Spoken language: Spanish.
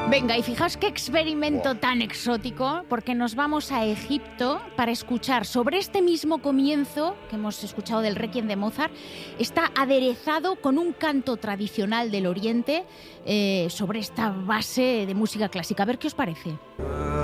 Venga, y fijaos qué experimento tan exótico, porque nos vamos a Egipto para escuchar sobre este mismo comienzo que hemos escuchado del Requiem de Mozart. Está aderezado con un canto tradicional del Oriente sobre esta base de música clásica. A ver qué os parece.